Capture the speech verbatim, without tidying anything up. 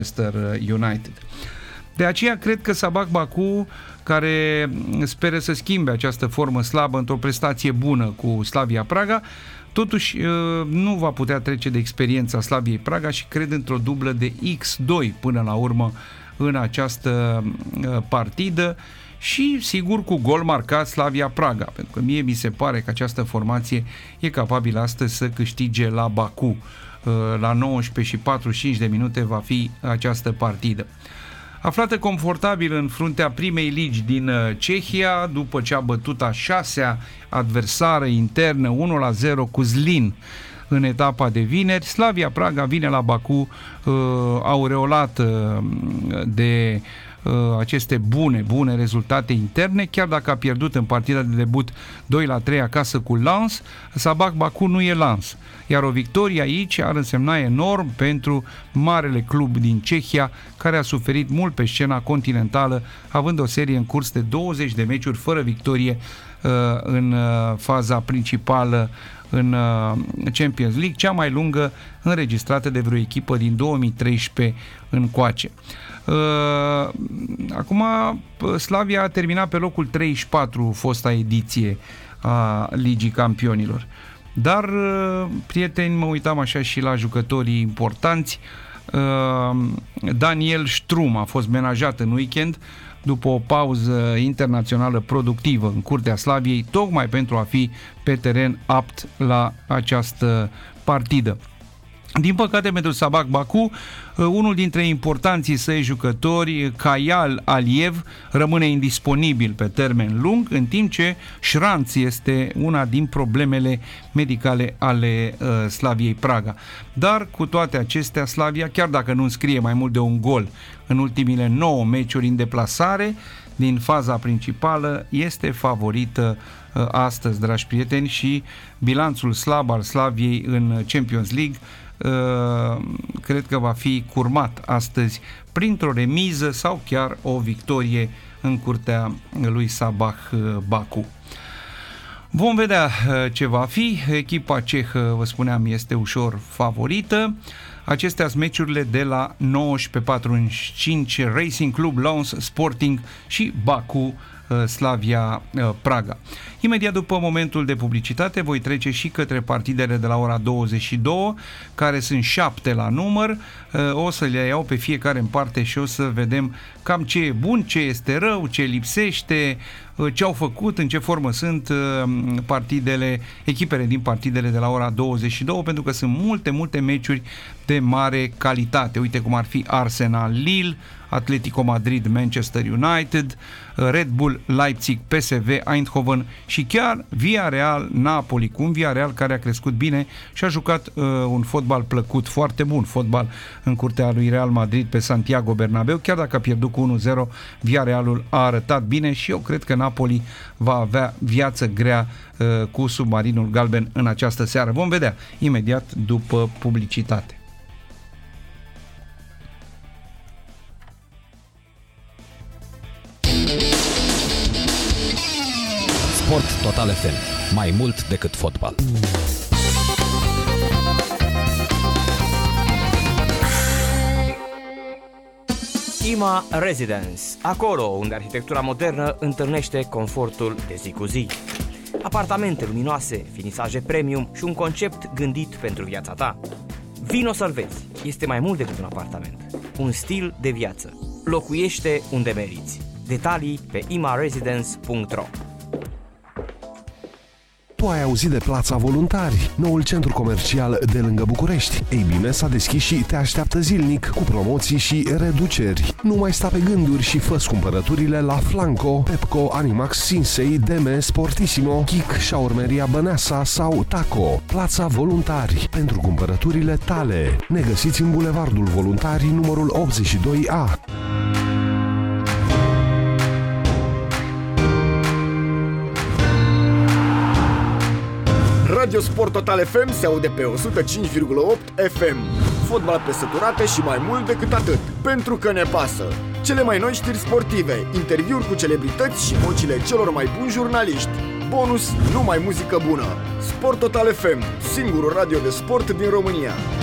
Manchester United. De aceea cred că Sabah Baku, care speră să schimbe această formă slabă într-o prestație bună cu Slavia Praga, totuși nu va putea trece de experiența Slaviei Praga și cred într-o dublă de X doi până la urmă în această partidă și sigur cu gol marcat Slavia Praga, pentru că mie mi se pare că această formație e capabilă astăzi să câștige la Baku. La nouăsprezece și patruzeci și cinci de minute va fi această partidă. Aflată confortabil în fruntea primei ligi din Cehia, după ce a bătut a șasea adversară internă unu la zero cu Zlin în etapa de vineri, Slavia Praga vine la Baku uh, aureolată de uh, aceste bune, bune rezultate interne, chiar dacă a pierdut în partida de debut doi la trei acasă cu Lens. Sabah Baku nu e Lens, iar o victorie aici ar însemna enorm pentru marele club din Cehia, care a suferit mult pe scena continentală, având o serie în curs de douăzeci de meciuri fără victorie uh, în uh, faza principală în uh, Champions League, cea mai lungă înregistrată de vreo echipă din două mii treisprezece încoace. Uh, acum Slavia a terminat pe locul treizeci și patru fosta ediție a Ligii Campionilor. Dar, prieteni, mă uitam așa și la jucătorii importanți. Daniel Strum a fost menajat în weekend după o pauză internațională productivă în curtea Slaviei, tocmai pentru a fi pe teren apt la această partidă. Din păcate pentru Sabah Baku, unul dintre importanții săi jucători, Kayal Aliev, rămâne indisponibil pe termen lung, în timp ce Șranț este una din problemele medicale ale uh, Slaviei Praga. Dar cu toate acestea, Slavia, chiar dacă nu înscrie mai mult de un gol în ultimile nouă meciuri în deplasare din faza principală, este favorită uh, astăzi, dragi prieteni, și bilanțul slab al Slaviei în Champions League Uh, cred că va fi curmat astăzi printr-o remiză sau chiar o victorie în curtea lui Sabah Baku. Vom vedea uh, ce va fi. Echipa cehă, vă spuneam, este ușor favorită. Acestea sunt meciurile de la nouăsprezece patruzeci și cinci, Racing Club Lens, Sporting și Baku, Slavia Praga. Imediat după momentul de publicitate voi trece și către partidele de la ora douăzeci și două, care sunt șapte la număr. O să le iau pe fiecare în parte și o să vedem cam ce e bun, ce este rău, ce lipsește, ce au făcut, în ce formă sunt partidele, echipele din partidele de la ora douăzeci și două, pentru că sunt multe, multe meciuri de mare calitate. Uite cum ar fi Arsenal Lille, Atletico Madrid Manchester United, Red Bull Leipzig P S V Eindhoven și chiar Villarreal Napoli, cu un Villarreal care a crescut bine și a jucat uh, un fotbal plăcut, foarte bun fotbal în curtea lui Real Madrid pe Santiago Bernabeu. Chiar dacă a pierdut cu unu zero, Villarrealul a arătat bine și eu cred că Napoli va avea viață grea uh, cu submarinul galben în această seară. Vom vedea imediat după publicitate. Sport Total F M. Mai mult decât fotbal. IMA Residence. Acolo unde arhitectura modernă întâlnește confortul de zi cu zi. Apartamente luminoase, finisaje premium și un concept gândit pentru viața ta. Vino să-l vezi. Este mai mult decât un apartament. Un stil de viață. Locuiește unde meriți. Detalii pe ima residence punct ro. Tu ai auzit de Plața Voluntari, noul centru comercial de lângă București. Ei bine, s-a deschis și te așteaptă zilnic cu promoții și reduceri. Nu mai sta pe gânduri și fă-ți cumpărăturile la Flanco, Pepco, Animax, Sinsei, Deme, Sportissimo, Kik, Șaurmeria Băneasa sau Taco. Plața Voluntari, pentru cumpărăturile tale. Ne găsiți în Bulevardul Voluntarii, numărul optzeci și doi A. Radio Sport Total F M se aude pe o sută cinci virgulă opt F M. Fotbal pe săturate și mai mult decât atât, pentru că ne pasă. Cele mai noi știri sportive, interviuri cu celebrități și vocile celor mai buni jurnaliști. Bonus, numai muzică bună. Sport Total F M, singurul radio de sport din România.